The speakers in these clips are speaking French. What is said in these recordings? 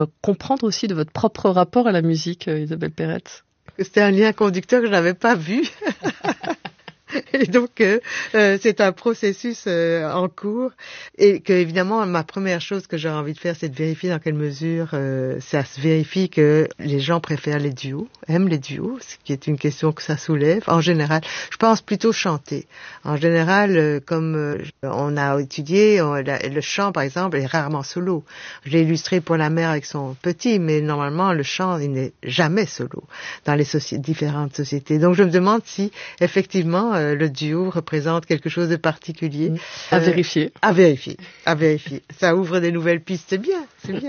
comprendre aussi de votre propre rapport à la musique, Isabelle Perrette. C'était un lien conducteur que je n'avais pas vu. Et donc, c'est un processus en cours et que, évidemment, ma première chose que j'aurais envie de faire, c'est de vérifier dans quelle mesure ça se vérifie que les gens préfèrent les duos, aiment les duos, ce qui est une question que ça soulève. En général, je pense plutôt chanter. En général, comme on a étudié, le chant, par exemple, est rarement solo. Je l'ai illustré pour la mère avec son petit, mais normalement, le chant, il n'est jamais solo dans les différentes sociétés. Donc, je me demande si, effectivement, le duo représente quelque chose de particulier. À vérifier. À vérifier. Ça ouvre des nouvelles pistes, c'est bien.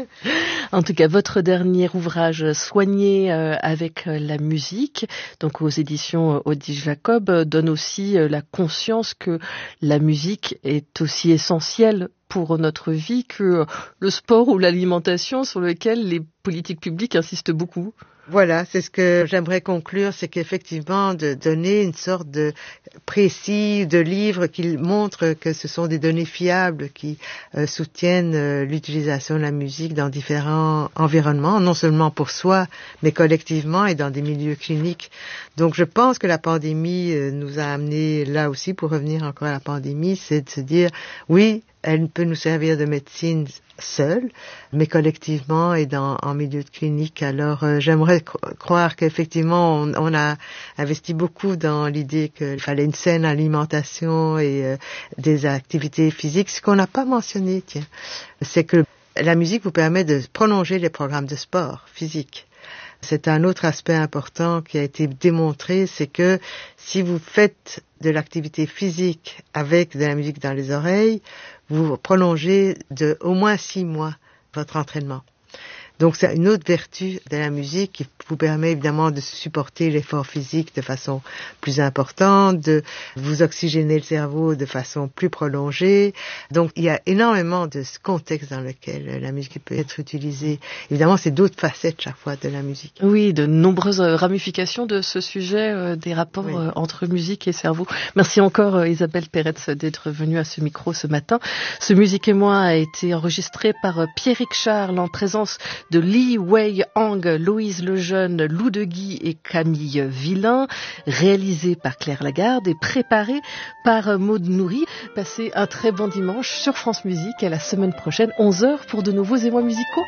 En tout cas, votre dernier ouvrage, Soigner avec la musique, donc aux éditions Odile Jacob, donne aussi la conscience que la musique est aussi essentielle pour notre vie que le sport ou l'alimentation sur lequel les politiques publiques insistent beaucoup. Voilà, c'est ce que j'aimerais conclure, c'est qu'effectivement de donner une sorte de précis de livre qui montre que ce sont des données fiables qui soutiennent l'utilisation de la musique dans différents environnements, non seulement pour soi, mais collectivement et dans des milieux cliniques. Donc je pense que la pandémie nous a amené là aussi, pour revenir encore à la pandémie, c'est de se dire, oui, elle peut nous servir de médecine seule, mais collectivement et en milieu de clinique. Alors, j'aimerais croire qu'effectivement, on a investi beaucoup dans l'idée qu'il fallait une saine alimentation et des activités physiques. Ce qu'on n'a pas mentionné, c'est que la musique vous permet de prolonger les programmes de sport physique. C'est un autre aspect important qui a été démontré, c'est que si vous faites de l'activité physique avec de la musique dans les oreilles, vous prolongez de au moins 6 mois votre entraînement. Donc c'est une autre vertu de la musique qui vous permet évidemment de supporter l'effort physique de façon plus importante, de vous oxygéner le cerveau de façon plus prolongée. Donc il y a énormément de ce contexte dans lequel la musique peut être utilisée. Évidemment, c'est d'autres facettes chaque fois de la musique. Oui, de nombreuses ramifications de ce sujet, des rapports entre musique et cerveau. Merci encore Isabelle Perrette d'être venue à ce micro ce matin. Ce Musique et moi a été enregistré par Pierrick Charles en présence de Li Wei Hang, Louise Lejeune, Lou de Guy et Camille Villain, réalisé par Claire Lagarde et préparé par Maud Nourri. Passez un très bon dimanche sur France Musique, à la semaine prochaine, 11h pour de nouveaux émois musicaux.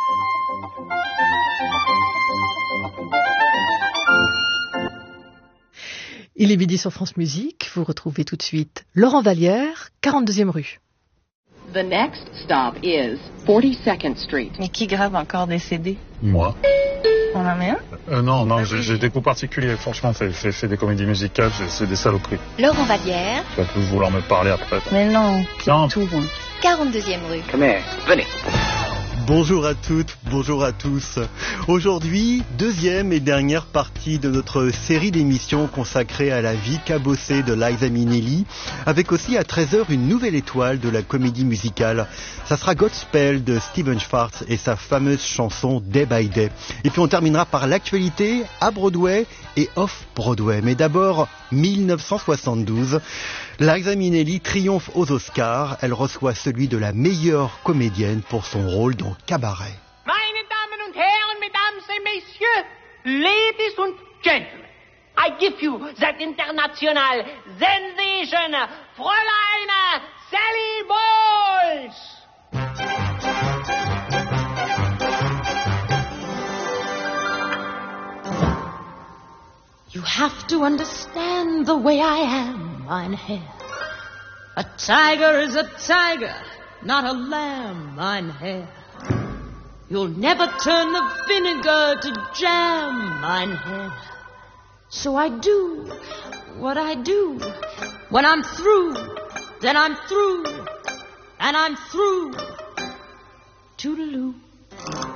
Il est midi sur France Musique. Vous retrouvez tout de suite Laurent Vallière, 42e rue. The next stop is 42nd Street. Mais qui grave encore des CD? Moi. On en met un? Non, j'ai des goûts particuliers. Franchement, fait des comédies musicales, c'est des saloperies. Laurent Vallière. Tu vas plus vouloir me parler après. Mais non, tout. 42e rue. Come here, venez. Bonjour à toutes, bonjour à tous. Aujourd'hui, deuxième et dernière partie de notre série d'émissions consacrée à la vie cabossée de Liza Minnelli, avec aussi à 13h une nouvelle étoile de la comédie musicale. Ça sera Godspell de Stephen Schwartz et sa fameuse chanson Day by Day. Et puis on terminera par l'actualité à Broadway et off-Broadway. Mais d'abord, 1972. Liza Minnelli triomphe aux Oscars. Elle reçoit celui de la meilleure comédienne pour son rôle dans Cabaret. Meine Damen und Herren, Mesdames et Messieurs, Ladies und Gentlemen, I give you that international sensation, Fräulein Sally Bowles. You have to understand the way I am, mein Herr. A tiger is a tiger, not a lamb, mein Herr. You'll never turn the vinegar to jam, mein Herr. So I do what I do. When I'm through, then I'm through. And I'm through. Toodaloo.